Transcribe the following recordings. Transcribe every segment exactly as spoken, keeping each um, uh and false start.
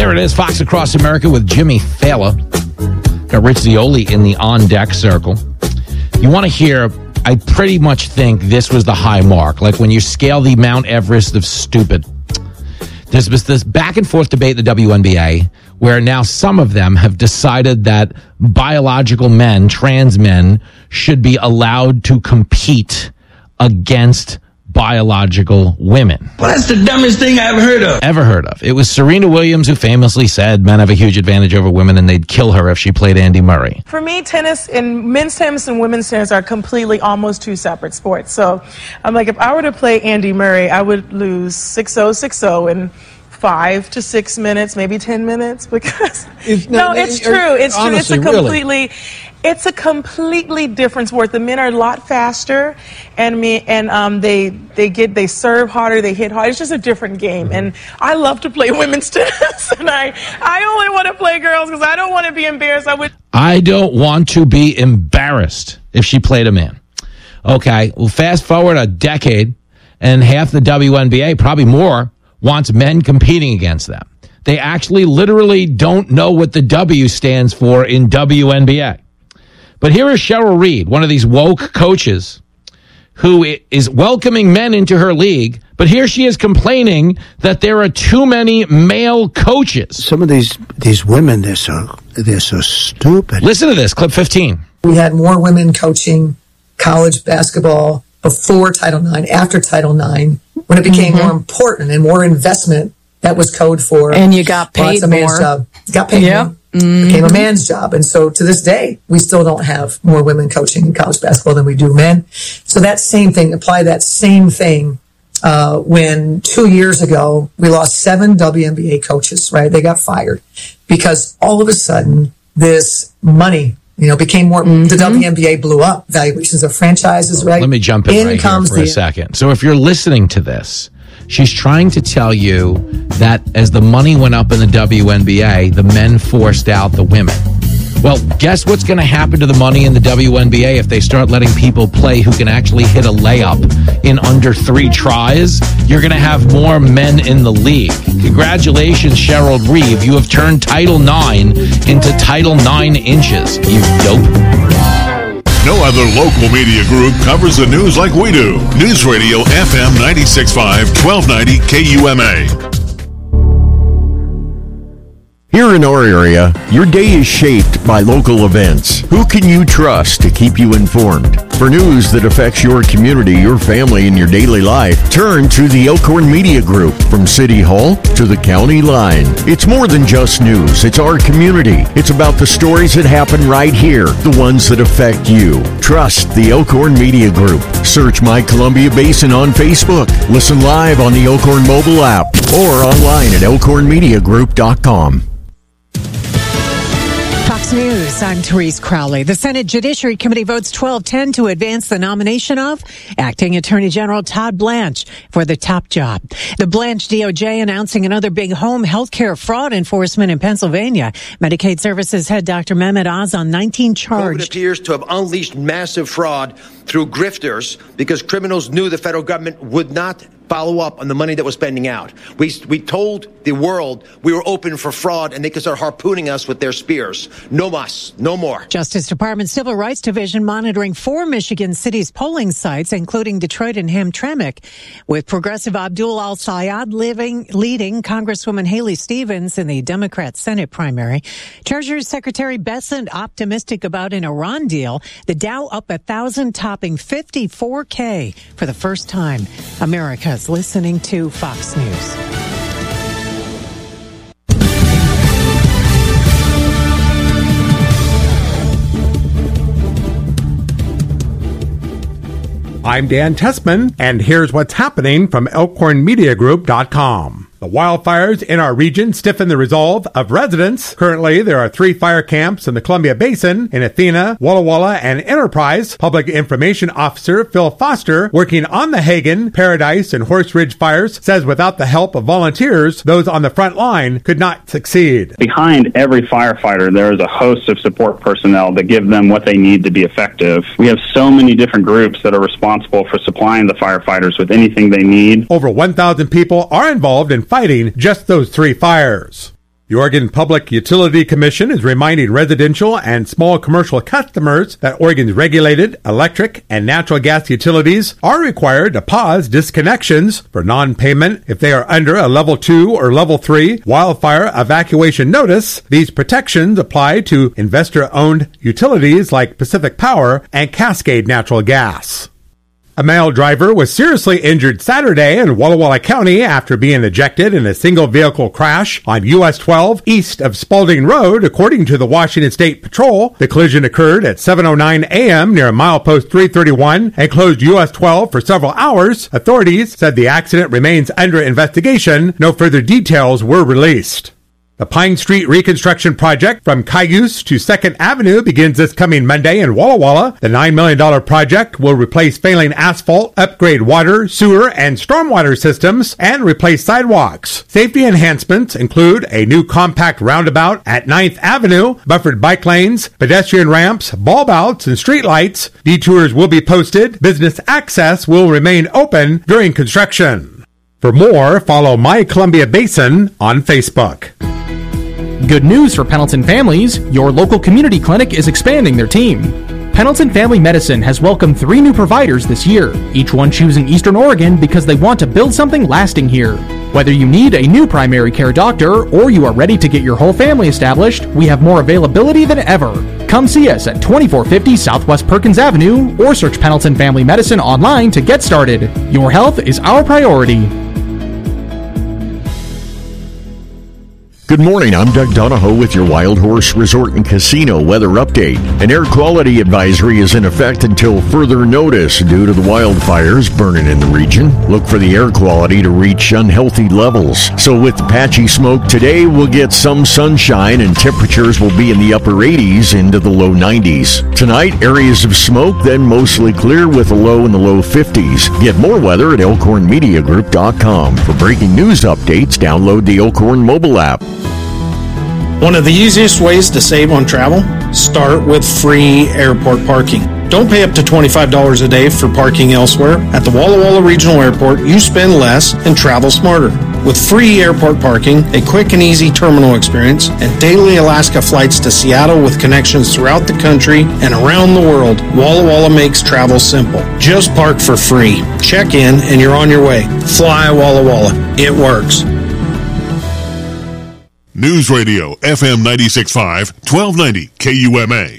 There it is, Fox Across America with Jimmy Fallon. Got Rich Zeoli in the on-deck circle. You want to hear, I pretty much think this was the high mark, like when you scale the Mount Everest of stupid. There's this back and forth debate in the W N B A where now some of them have decided that biological men, trans men, should be allowed to compete against biological women. Well, that's the dumbest thing I've heard of. Ever heard of. It was Serena Williams who famously said men have a huge advantage over women and they'd kill her if she played Andy Murray. For me, tennis and men's tennis and women's tennis are completely almost two separate sports. So I'm like, if I were to play Andy Murray, I would lose six oh, six oh in five to six minutes, maybe ten minutes, because if, no, no, it's true. It's honestly, true. It's a completely really. It's a completely different sport. The men are a lot faster, and me and um, they they get they serve harder, they hit hard. It's just a different game, and I love to play women's tennis, and I I only want to play girls because I don't want to be embarrassed. I would. I don't want to be embarrassed if she played a man. Okay, well, fast forward a decade, and half the W N B A, probably more, wants men competing against them. They actually literally don't know what the W stands for in W N B A. But here is Cheryl Reed, one of these woke coaches, who is welcoming men into her league, but here she is complaining that there are too many male coaches. Some of these these women, they're so they're so stupid. Listen to this, clip fifteen. We had more women coaching college basketball before Title nine, after Title nine, when it became mm-hmm. more important and more investment. That was code for. And you got paid a man's more. Job. Got paid yep. more. Mm-hmm. Became a man's job. And so to this day, we still don't have more women coaching in college basketball than we do men. So that same thing, apply that same thing uh, when two years ago, we lost seven W N B A coaches, right? They got fired because all of a sudden this money, you know, became more, mm-hmm. the W N B A blew up, valuations of franchises, right? Let me jump in, in right here for the, a second. So if you're listening to this, she's trying to tell you that as the money went up in the W N B A, the men forced out the women. Well, guess what's going to happen to the money in the W N B A if they start letting people play who can actually hit a layup in under three tries? You're going to have more men in the league. Congratulations, Cheryl Reeve. You have turned Title nine into Title nine inches. You dope. No other local media group covers the news like we do. News Radio F M ninety-six point five, twelve ninety K U M A. Here in our area, your day is shaped by local events. Who can you trust to keep you informed? For news that affects your community, your family, and your daily life, turn to the Elkhorn Media Group. From City Hall to the county line. It's more than just news. It's our community. It's about the stories that happen right here, the ones that affect you. Trust the Elkhorn Media Group. Search My Columbia Basin on Facebook. Listen live on the Elkhorn mobile app or online at elkhorn media group dot com. Fox News, I'm Therese Crowley. The Senate Judiciary Committee votes twelve ten to advance the nomination of Acting Attorney General Todd Blanche for the top job. The Blanche D O J announcing another big home health care fraud enforcement in Pennsylvania. Medicaid Services head Doctor Mehmet Oz on nineteen charged. COVID appears to have unleashed massive fraud through grifters because criminals knew the federal government would not follow up on the money that was spending out. We we told the world we were open for fraud and they could start harpooning us with their spears. No mas, no more. Justice Department Civil Rights Division monitoring four Michigan cities' polling sites, including Detroit and Hamtramck, with progressive Abdul Al-Sayed living, leading Congresswoman Haley Stevens in the Democrat Senate primary. Treasury Secretary Bessent optimistic about an Iran deal. The Dow up a thousand, topping fifty-four K for the first time. America's listening to Fox News. I'm Dan Tessman, and here's what's happening from elkhorn media group dot com. The wildfires in our region stiffen the resolve of residents. Currently, there are three fire camps in the Columbia Basin in Athena, Walla Walla, and Enterprise. Public Information Officer Phil Foster, working on the Hagen, Paradise, and Horse Ridge fires, says without the help of volunteers, those on the front line could not succeed. Behind every firefighter, there is a host of support personnel that give them what they need to be effective. We have so many different groups that are responsible for supplying the firefighters with anything they need. Over one thousand people are involved in fighting just those three fires. The Oregon Public Utility Commission is reminding residential and small commercial customers that Oregon's regulated electric and natural gas utilities are required to pause disconnections for non-payment if they are under a level two or level three wildfire evacuation notice. These protections apply to investor-owned utilities like Pacific Power and Cascade Natural Gas. A male driver was seriously injured Saturday in Walla Walla County after being ejected in a single-vehicle crash on U S twelve east of Spalding Road, according to the Washington State Patrol. The collision occurred at seven oh nine a.m. near milepost three thirty-one and closed U S twelve for several hours. Authorities said the accident remains under investigation. No further details were released. The Pine Street reconstruction project from Cayuse to second Avenue begins this coming Monday in Walla Walla. The nine million dollars project will replace failing asphalt, upgrade water, sewer, and stormwater systems, and replace sidewalks. Safety enhancements include a new compact roundabout at ninth Avenue, buffered bike lanes, pedestrian ramps, bulb outs, and streetlights. Detours will be posted. Business access will remain open during construction. For more, follow My Columbia Basin on Facebook. Good news for Pendleton families. Your local community clinic is expanding their team. Pendleton Family Medicine has welcomed three new providers this year, each one choosing Eastern Oregon because they want to build something lasting here. Whether you need a new primary care doctor or you are ready to get your whole family established, we have more availability than ever. Come see us at twenty-four fifty Southwest Perkins Avenue or search Pendleton Family Medicine online to get started. Your health is our priority. Good morning, I'm Doug Donahoe with your Wild Horse Resort and Casino weather update. An air quality advisory is in effect until further notice due to the wildfires burning in the region. Look for the air quality to reach unhealthy levels. So with patchy smoke today, we'll get some sunshine and temperatures will be in the upper eighties into the low nineties. Tonight, areas of smoke, then mostly clear with a low in the low fifties. Get more weather at elkhorn media group dot com. For breaking news updates, download the Elkhorn mobile app. One of the easiest ways to save on travel? Start with free airport parking. Don't pay up to twenty-five dollars a day for parking elsewhere. At the Walla Walla Regional Airport, you spend less and travel smarter. With free airport parking, a quick and easy terminal experience, and daily Alaska flights to Seattle with connections throughout the country and around the world, Walla Walla makes travel simple. Just park for free. Check in and you're on your way. Fly Walla Walla. It works. News Radio F M ninety-six point five, twelve ninety K U M A.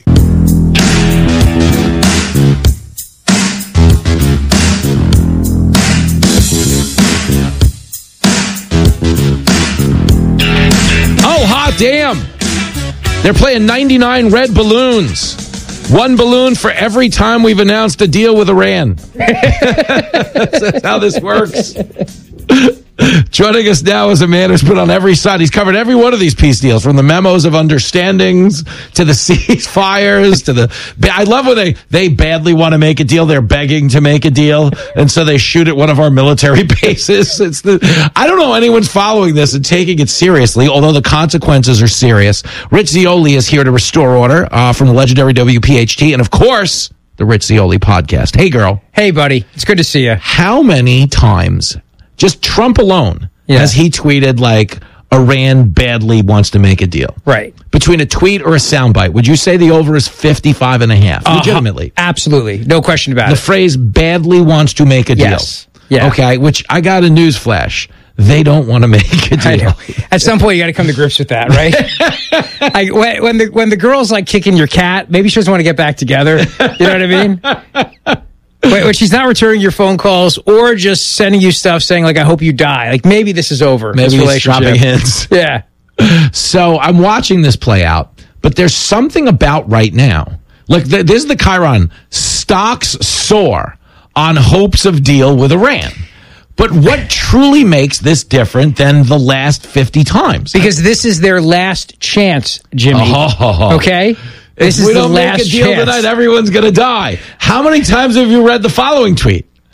Oh, hot damn. They're playing ninety-nine red balloons. One balloon for every time we've announced a deal with Iran. That's how this works. Joining us now is a man who's been on every side. He's covered every one of these peace deals, from the memos of understandings to the ceasefires to the... I love when they, they badly want to make a deal. They're begging to make a deal, and so they shoot at one of our military bases. It's the I don't know anyone's following this and taking it seriously, although the consequences are serious. Rich Zeoli is here to restore order uh, from the legendary W P H T, and of course, the Rich Zeoli podcast. Hey, girl. Hey, buddy. It's good to see you. How many times... Just Trump alone, yeah. has he tweeted like Iran badly wants to make a deal? Right. Between a tweet or a soundbite, would you say the over is fifty-five and a half? Uh, Legitimately. Absolutely. No question about the it. The phrase badly wants to make a deal. Yes. Yeah. Okay, which I got a news flash. They don't want to make a deal. At some point, you got to come to grips with that, right? Like when, when the when the girl's like kicking your cat, maybe she doesn't want to get back together. You know what I mean? When she's not returning your phone calls or just sending you stuff saying, like, I hope you die. Like, maybe this is over. Maybe this he's dropping hints. Yeah. So I'm watching this play out, but there's something about right now. Look, th- this is the Chiron. Stocks soar on hopes of deal with Iran. But what truly makes this different than the last fifty times? Because this is their last chance, Jimmy. Oh. Okay? This if is we the don't last make a deal chance. tonight, everyone's going to die. How many times have you read the following tweet?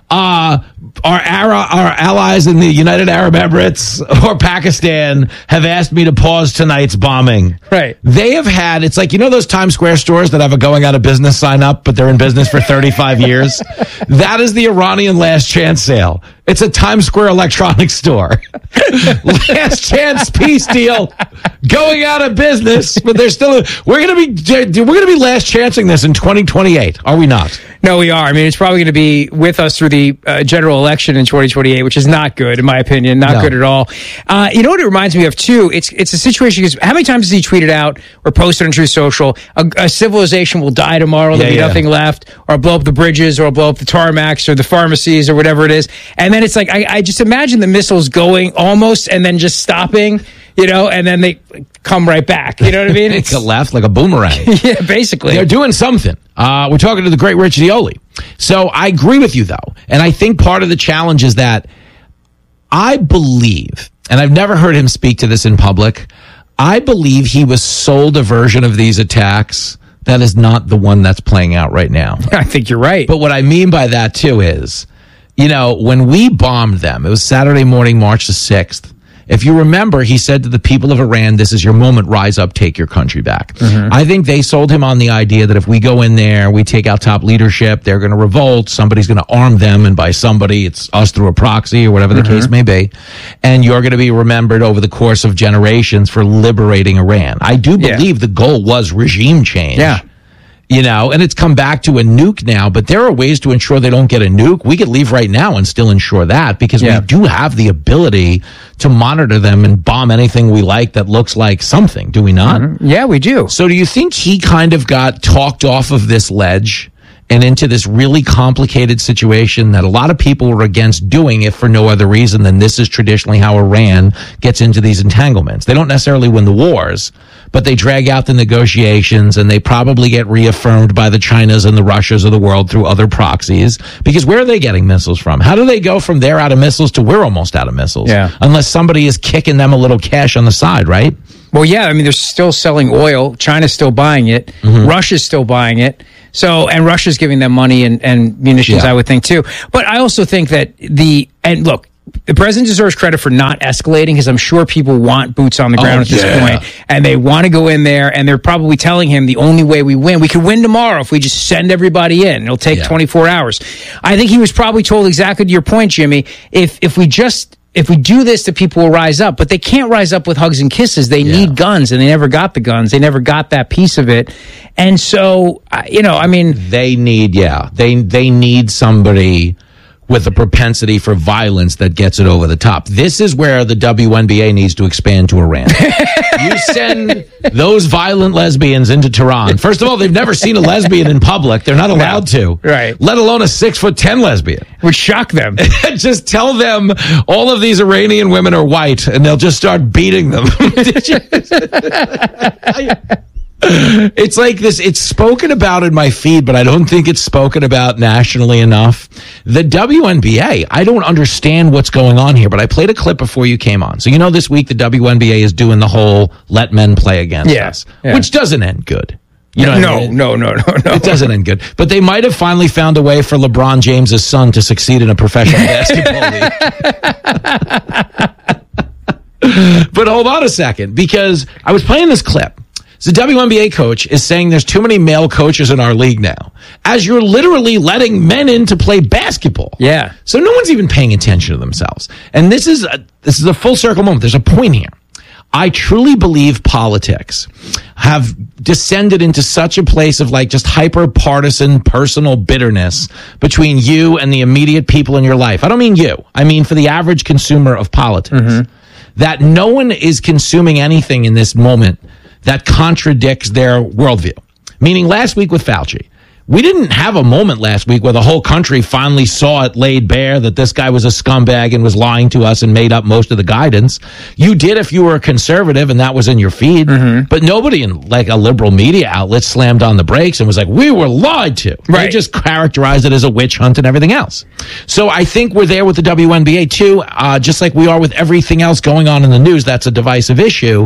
uh, our, our, our allies in the United Arab Emirates or Pakistan have asked me to pause tonight's bombing. Right. They have had, it's like, you know those Times Square stores that have a going out of business sign up, but they're in business for thirty-five years? That is the Iranian last chance sale. It's a Times Square electronics store. Last chance peace deal. Going out of business, but they're still, we're going to be, we're going to be last chancing this in twenty twenty-eight. Are we not? No, we are. I mean, it's probably going to be with us through the uh, general election in twenty twenty-eight, which is not good, in my opinion. Not No. good at all. Uh, you know what it reminds me of, too? It's it's a situation, because how many times has he tweeted out or posted on Truth Social, a, a civilization will die tomorrow, there'll Yeah, be yeah. nothing left, or blow up the bridges, or blow up the tarmacs, or the pharmacies, or whatever it is. And then it's like, I, I just imagine the missiles going almost and then just stopping, you know, and then they come right back. You know what I mean? It's left like a boomerang. Yeah, basically. They're doing something. Uh, we're talking to the great Rich Dioli. So I agree with you, though. And I think part of the challenge is that I believe, and I've never heard him speak to this in public, I believe he was sold a version of these attacks that is not the one that's playing out right now. I think you're right. But what I mean by that, too, is, you know, when we bombed them, it was Saturday morning, March the sixth. If you remember, he said to the people of Iran, this is your moment, rise up, take your country back. Mm-hmm. I think they sold him on the idea that if we go in there, we take out top leadership, they're going to revolt, somebody's going to arm them, and by somebody, it's us through a proxy or whatever the Mm-hmm. case may be. And you're going to be remembered over the course of generations for liberating Iran. I do Yeah. believe the goal was regime change. Yeah. You know, and it's come back to a nuke now, but there are ways to ensure they don't get a nuke. We could leave right now and still ensure that, because Yeah. we do have the ability to monitor them and bomb anything we like that looks like something, do we not? Yeah, we do. So do you think he kind of got talked off of this ledge and into this really complicated situation that a lot of people were against doing, if for no other reason than this is traditionally how Iran gets into these entanglements? They don't necessarily win the wars, but they drag out the negotiations, and they probably get reaffirmed by the Chinas and the Russias of the world through other proxies. Because where are they getting missiles from? How do they go from they're out of missiles to we're almost out of missiles? Yeah. Unless somebody is kicking them a little cash on the side, right? Well, yeah, I mean, they're still selling oil. China's still buying it. Mm-hmm. Russia's still buying it. So, and Russia's giving them money and, and munitions, Yeah. I would think, too. But I also think that the, and look, the president deserves credit for not escalating, because I'm sure people want boots on the ground Oh, at this yeah. point, and they want to go in there, and they're probably telling him the only way we win, we could win tomorrow if we just send everybody in. It'll take Yeah. twenty-four hours. I think he was probably told exactly to your point, Jimmy, if, if we just, if we do this, the people will rise up, but they can't rise up with hugs and kisses. They Yeah. need guns, and they never got the guns. They never got that piece of it. And so, I- you know, I mean, They need, yeah, they they need somebody with a propensity for violence that gets it over the top. This is where the W N B A needs to expand to Iran. You send those violent lesbians into Tehran. First of all, they've never seen a lesbian in public. They're not allowed to. Right. Let alone a six foot ten lesbian. would shock them. Just tell them all of these Iranian women are white, and they'll just start beating them. It's like this, it's spoken about in my feed, but I don't think it's spoken about nationally enough. The W N B A, I don't understand what's going on here, but I played a clip before you came on. So you know this week the W N B A is doing the whole let men play against Yeah, us, yeah. which doesn't end good. You know what no, I mean? no, no, no, no. It doesn't end good. But they might have finally found a way for LeBron James's son to succeed in a professional basketball league. But hold on a second, because I was playing this clip. So the W N B A coach is saying there's too many male coaches in our league now, as you're literally letting men in to play basketball. Yeah. So no one's even paying attention to themselves. And this is a, this is a full circle moment. There's a point here. I truly believe politics have descended into such a place of like just hyper partisan personal bitterness between you and the immediate people in your life. I don't mean you. I mean for the average consumer of politics. Mm-hmm. That no one is consuming anything in this moment that contradicts their worldview. Meaning last week with Fauci, we didn't have a moment last week where the whole country finally saw it laid bare that this guy was a scumbag and was lying to us and made up most of the guidance. You did if you were a conservative and that was in your feed, mm-hmm. but nobody in like a liberal media outlet slammed on the brakes and was like, we were lied to. Right. They just characterized it as a witch hunt and everything else. So I think we're there with the W N B A too, uh, just like we are with everything else going on in the news. That's a divisive issue.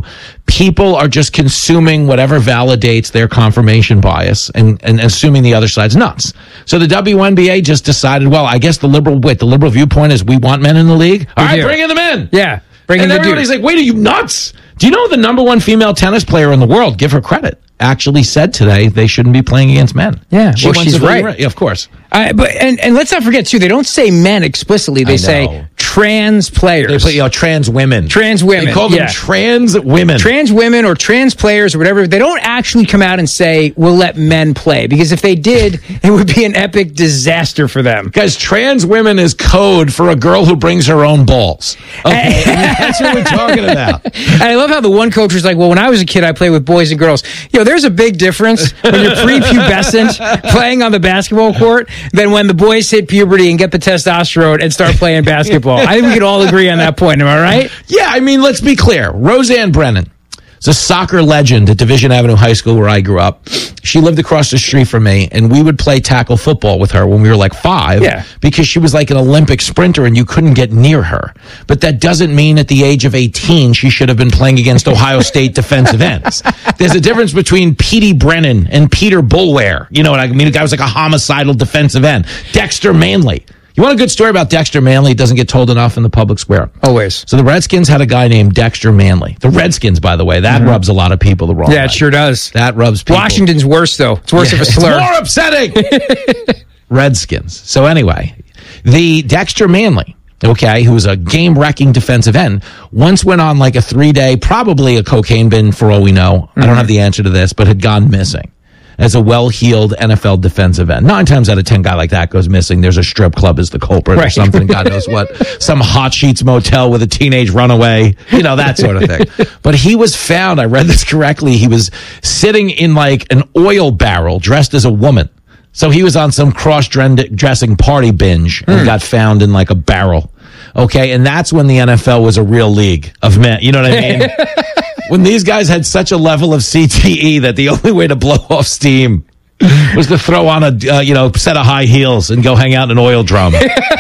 people are just consuming whatever validates their confirmation bias and, and assuming the other side's nuts. So the W N B A just decided, well, I guess the liberal wait, the liberal viewpoint is we want men in the league. All right, bring in the men. Yeah, bring in and the everybody's dudes. like, wait, are you nuts? Do you know the number one female tennis player in the world, give her credit, actually said today they shouldn't be playing against men. Yeah, she well, went she's to the- right. Yeah, of course. Uh, but and, and let's not forget too, they don't say men explicitly. They I say know. trans players. They put, you know, trans women. Trans women. They call them yeah. trans women. Trans women or trans players or whatever. They don't actually come out and say, we'll let men play. Because if they did, it would be an epic disaster for them. Guys, trans women is code for a girl who brings her own balls. Okay, I mean, that's what we're talking about. And I love how the one coach was like, well, when I was a kid, I played with boys and girls. You know, there's a big difference when you're prepubescent playing on the basketball court than when the boys hit puberty and get the testosterone and start playing basketball. I think we could all agree on that point. Am I right? Yeah, I mean, let's be clear. Roseanne Brennan is a soccer legend at Division Avenue High School where I grew up. She lived across the street from me, and we would play tackle football with her when we were like five Yeah. because she was like an Olympic sprinter and you couldn't get near her. But that doesn't mean at the age of eighteen she should have been playing against Ohio State defensive ends. There's a difference between Petey Brennan and Peter Bulware. You know what I mean? A guy was like a homicidal defensive end. Dexter Manley. You want a good story about Dexter Manley? It doesn't get told enough in the public square. Always. So the Redskins had a guy named Dexter Manley. The Redskins, by the way, that rubs a lot of people the wrong Yeah, way. it sure does. That rubs people. Washington's worse, though. It's worse Yeah, of a slur. It's more upsetting. Redskins. So anyway, the Dexter Manley, okay, who was a game-wrecking defensive end, once went on like a three-day, probably a cocaine bin for all we know. I don't have the answer to this, but had gone missing as a well-heeled N F L defensive end. Nine times out of ten, guy like that goes missing. There's a strip club as the culprit or Right. something. God knows what. Some hot sheets motel with a teenage runaway. You know, that sort of thing. But he was found, I read this correctly, he was sitting in like an oil barrel dressed as a woman. So he was on some cross-dressing party binge and got found in like a barrel. Okay, and that's when the N F L was a real league of men. You know what I mean? When these guys had such a level of C T E that the only way to blow off steam was to throw on a uh, you know set of high heels and go hang out in an oil drum.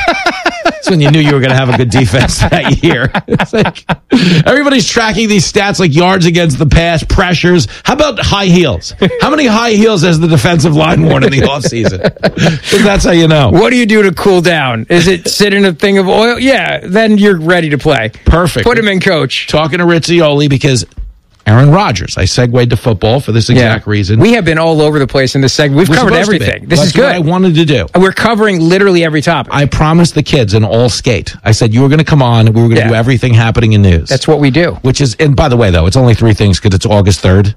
That's when you knew you were going to have a good defense that year. It's like everybody's tracking these stats like yards against the pass, pressures. How about high heels? How many high heels has the defensive line worn in the offseason? Because that's how you know. What do you do to cool down? Is it sit in a thing of oil? Yeah, then you're ready to play. Perfect. Put him in, coach. Talking to Rizzioli because Aaron Rodgers. I segued to football for this exact reason. We have been all over the place in this segment. We've We're covered supposed to be. everything. This That's is good. what I wanted to do. We're covering literally every topic. I promised the kids an all skate. I said you were going to come on and we were going to Yeah. do everything happening in news. That's what we do. Which is, and by the way, though, it's only three things because it's August third.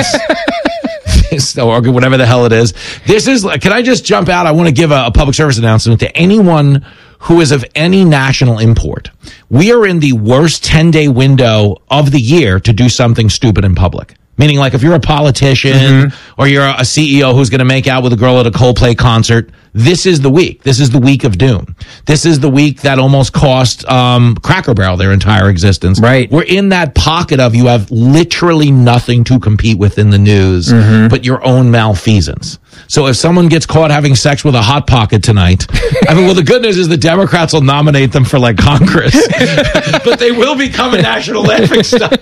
Or whatever the hell it is. This is, can I just jump out? I want to give a, a public service announcement to anyone who is of any national import. We are in the worst ten-day window of the year to do something stupid in public. Meaning, like, if you're a politician mm-hmm. or you're a C E O who's going to make out with a girl at a Coldplay concert, this is the week. This is the week of doom. This is the week that almost cost um, Cracker Barrel their entire existence. Right. We're in that pocket of you have literally nothing to compete with in the news mm-hmm. but your own malfeasance. So if someone gets caught having sex with a Hot Pocket tonight, I mean, well, the good news is the Democrats will nominate them for, like, Congress. But they will become a national laughing stock.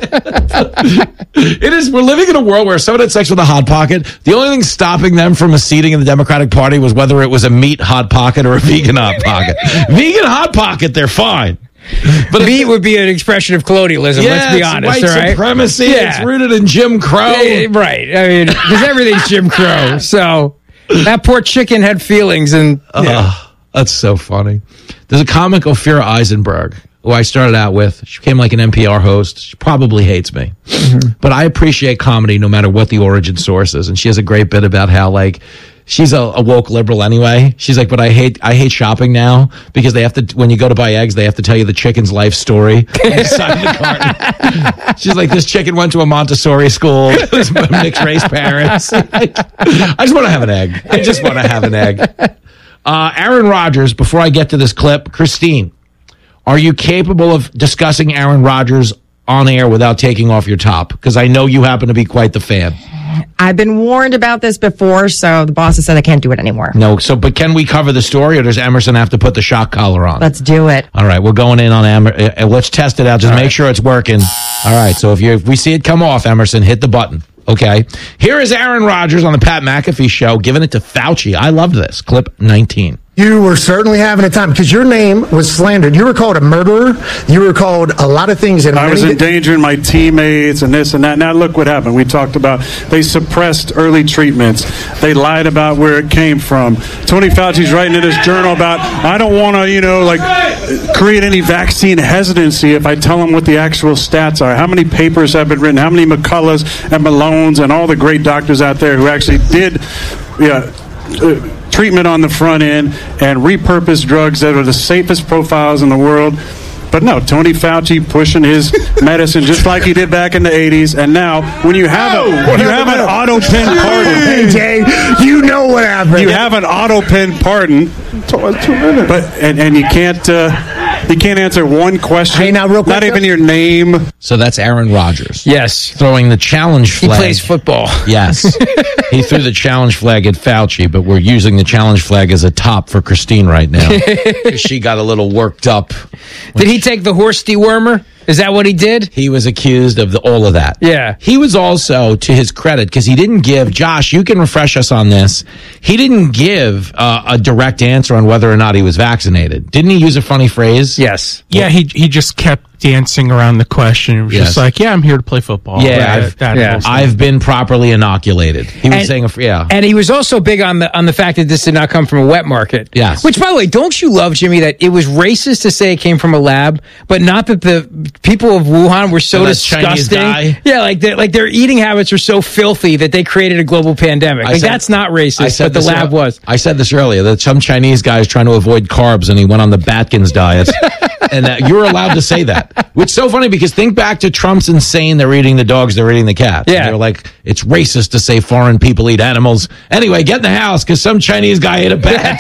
It is, we're living in a world where if someone had sex with a Hot Pocket, the only thing stopping them from a seating in the Democratic Party was whether it was a meat Hot Pocket or a vegan Hot Pocket. Vegan Hot Pocket, they're fine. But meat would be an expression of colonialism, yeah, let's be honest. White all right? supremacy. Yeah. It's rooted in Jim Crow. Yeah, right. I mean, because everything's Jim Crow. So that poor chicken had feelings. And yeah. uh, that's so funny. There's a comic, Ophira Eisenberg, who I started out with. She became like an N P R host. She probably hates me. Mm-hmm. But I appreciate comedy no matter what the origin source is. And she has a great bit about how, like, she's a, a woke liberal anyway. She's like, but I hate I hate shopping now because they have to, when you go to buy eggs, they have to tell you the chicken's life story on the side of the carton. She's like, this chicken went to a Montessori school, mixed race parents. Like, I just want to have an egg. I just want to have an egg. Uh, Aaron Rodgers, before I get to this clip, Christine, are you capable of discussing Aaron Rodgers on air without taking off your top? Because I know you happen to be quite the fan. I've been warned about this before, so the boss has said I can't do it anymore. No, so, but can we cover the story, or does Emerson have to put the shock collar on? Let's do it. All right, we're going in on Emerson. Uh, let's test it out. Just All make right. sure it's working. All right, so if you if we see it come off, Emerson, hit the button. Okay. Here is Aaron Rodgers on the Pat McAfee show giving it to Fauci. I loved this. Clip nineteen. You were certainly having a time because your name was slandered. You were called a murderer. You were called a lot of things. And I was endangering my teammates and this and that. Now look what happened. We talked about they suppressed early treatments. They lied about where it came from. Tony Fauci's writing in his journal about I don't want to, you know, like create any vaccine hesitancy if I tell them what the actual stats are. How many papers have been written? How many McCulloughs and Malones and all the great doctors out there who actually did, yeah. Uh, treatment on the front end and repurposed drugs that are the safest profiles in the world. But no, Tony Fauci pushing his medicine just like he did back in the eighties. And now, when you have a when you have an auto pen pardon, hey Jay, you know what happened. You have an auto pen pardon, but and, and you can't uh, you can't answer one question. Hey, now real quick, not even your name. So that's Aaron Rodgers. Yes, throwing the challenge flag. He plays football. Yes, he threw the challenge flag at Fauci, but we're using the challenge flag as a top for Christine right now because she got a little worked up. Did he take the horse dewormer? Is that what he did? He was accused of the, all of that. Yeah. He was also, to his credit, because he didn't give, Josh, you can refresh us on this. He didn't give uh, a direct answer on whether or not he was vaccinated. Didn't he use a funny phrase? Yes. Yeah, he he just kept dancing around the question. It was Yes. just like, yeah, I'm here to play football. Yeah, Right, I've, that yeah. whole stuff. I've been properly inoculated. He was And- saying, a, yeah. And he was also big on the on the fact that this did not come from a wet market. Yes. Which, by the way, don't you love, Jimmy, that it was racist to say it came from a lab, but not that the people of Wuhan were so So that Chinese disgusting. guy? Yeah, like their like their eating habits are so filthy that they created a global pandemic. I Like said- that's not I racist, said but the this lab ear- was. I said this earlier, that some Chinese guy is trying to avoid carbs and he went on the Batkins diet. And that you're allowed to say that. Which is so funny because think back to Trump's insane, they're eating the dogs, they're eating the cats. Yeah. And they're like, it's racist to say foreign people eat animals. Anyway, get in the house because some Chinese guy ate a bat.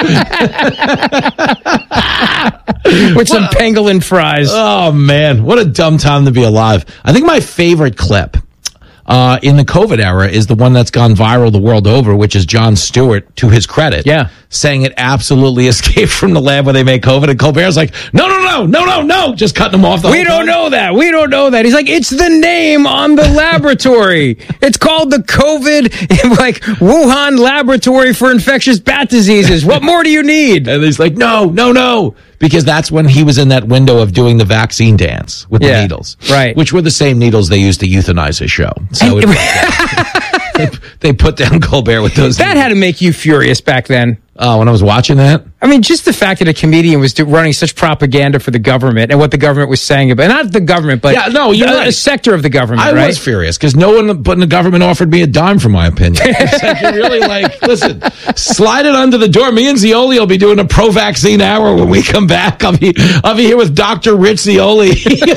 With some pangolin fries. Oh, man. What a dumb time to be alive. I think my favorite clip uh, in the COVID era is the one that's gone viral the world over, which is Jon Stewart, to his credit. Yeah. Saying it absolutely escaped from the lab where they made COVID. And Colbert's like, no, no, no, no, no, no. Just cutting him off the We whole don't time. know that. We don't know that. He's like, it's the name on the laboratory. It's called the COVID, like Wuhan Laboratory for Infectious Bat Diseases. What more do you need? And he's like, no, no, no. Because that's when he was in that window of doing the vaccine dance with the Yeah, needles. right. Which were the same needles they used to euthanize his show. So it, they, they put down Colbert with those. That had to make you furious back then. Oh, when I was watching that? I mean, just the fact that a comedian was do, running such propaganda for the government and what the government was saying about, not the government, but Yeah, no, you're a, right. a sector of the government, I right? was furious because no one but in the government offered me a dime for my opinion. It's like you're really like, listen, slide it under the door. Me and Zioli will be doing a pro-vaccine hour when we come back. I'll be, I'll be here with Doctor Rich Zioli.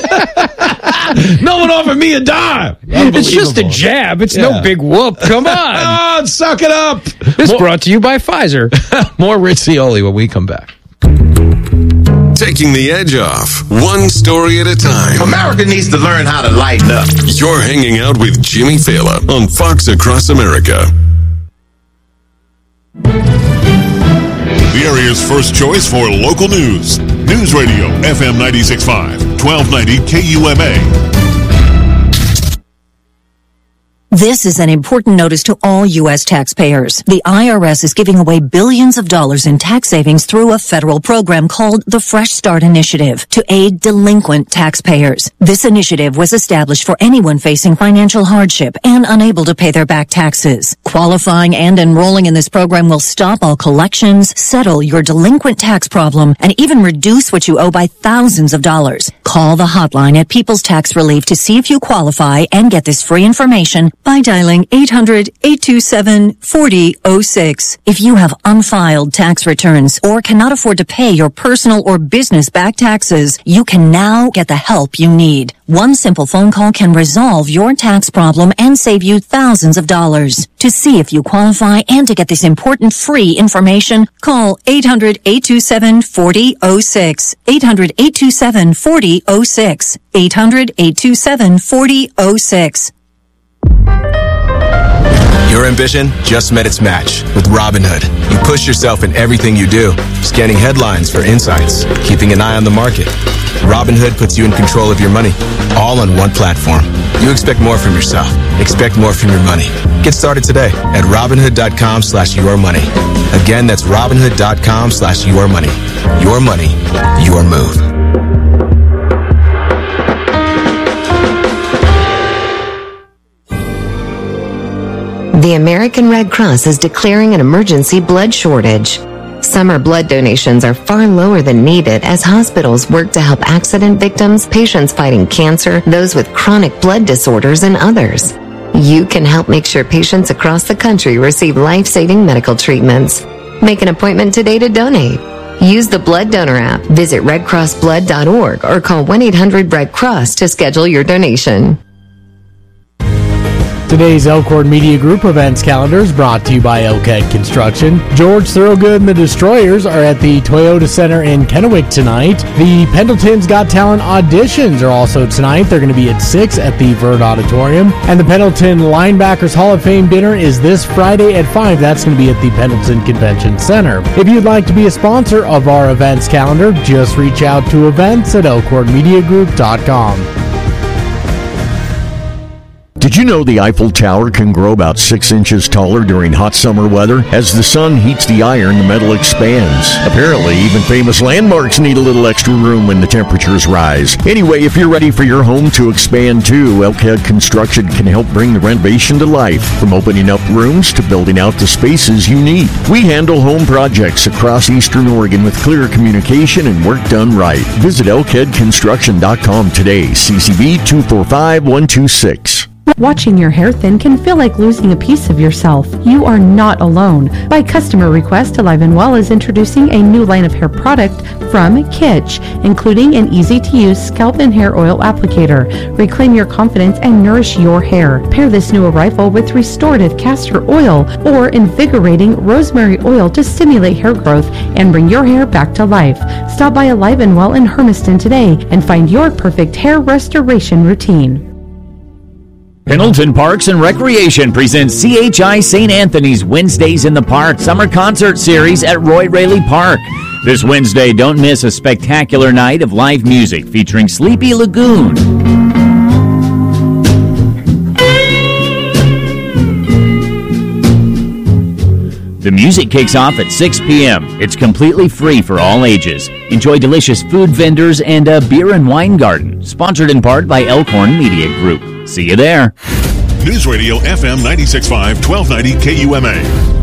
No one offered me a dime. It's just a jab. It's Yeah. no big whoop. Come on. Come on, suck it up. This More, brought to you by Pfizer. more Rich Zioli when we come back. Taking the edge off, one story at a time. America needs to learn how to lighten up. You're hanging out with Jimmy Fallon on Fox Across America. The area's first choice for local news. News Radio, F M ninety-six point five, twelve ninety K U M A. This is an important notice to all U S taxpayers. The I R S is giving away billions of dollars in tax savings through a federal program called the Fresh Start Initiative to aid delinquent taxpayers. This initiative was established for anyone facing financial hardship and unable to pay their back taxes. Qualifying and enrolling in this program will stop all collections, settle your delinquent tax problem, and even reduce what you owe by thousands of dollars. Call the hotline at People's Tax Relief to see if you qualify and get this free information by dialing eight hundred, eight two seven, four zero zero six. If you have unfiled tax returns or cannot afford to pay your personal or business back taxes, you can now get the help you need. One simple phone call can resolve your tax problem and save you thousands of dollars. To see if you qualify and to get this important free information, call eight hundred, eight two seven, four zero zero six. eight hundred, eight two seven, four zero zero six. eight hundred, eight two seven, four zero zero six. Your ambition just met its match with Robinhood. You push yourself in everything you do, scanning headlines for insights, keeping an eye on the market. Robinhood puts you in control of your money all on one platform. You expect more from yourself. Expect more from your money. Get started today at Robinhood.com slash your money. Again, that's Robinhood.com slash your money. Your money, your move. The American Red Cross is declaring an emergency blood shortage. Summer blood donations are far lower than needed as hospitals work to help accident victims, patients fighting cancer, those with chronic blood disorders, and others. You can help make sure patients across the country receive life-saving medical treatments. Make an appointment today to donate. Use the Blood Donor app, visit red cross blood dot org, or call one eight hundred red cross to schedule your donation. Today's Elkhorn Media Group events calendar is brought to you by Elkhead Construction. George Thorogood and the Destroyers are at the Toyota Center in Kennewick tonight. The Pendleton's Got Talent auditions are also tonight. They're going to be at six at the Verd Auditorium. And the Pendleton Linebackers Hall of Fame dinner is this Friday at five. That's going to be at the Pendleton Convention Center. If you'd like to be a sponsor of our events calendar, just reach out to events at elkhorn media group dot com. Did you know the Eiffel Tower can grow about six inches taller during hot summer weather? As the sun heats the iron, the metal expands. Apparently, even famous landmarks need a little extra room when the temperatures rise. Anyway, if you're ready for your home to expand too, Elkhead Construction can help bring the renovation to life, from opening up rooms to building out the spaces you need. We handle home projects across Eastern Oregon with clear communication and work done right. Visit elkhead construction dot com today. C C B two four five one two six. Watching your hair thin can feel like losing a piece of yourself. You are not alone. By customer request, Alive and Well is introducing a new line of hair product from Kitsch, including an easy-to-use scalp and hair oil applicator. Reclaim your confidence and nourish your hair. Pair this new arrival with restorative castor oil or invigorating rosemary oil to stimulate hair growth and bring your hair back to life. Stop by Alive and Well in Hermiston today and find your perfect hair restoration routine. Pendleton Parks and Recreation presents C H I Saint Anthony's Wednesdays in the Park Summer Concert Series at Roy Raley Park. This Wednesday, don't miss a spectacular night of live music featuring Sleepy Lagoon, the music kicks off at six p.m. It's completely free for all ages. Enjoy delicious food vendors and a beer and wine garden. Sponsored in part by Elkhorn Media Group. See you there. News Radio F M ninety-six point five, twelve ninety K U M A.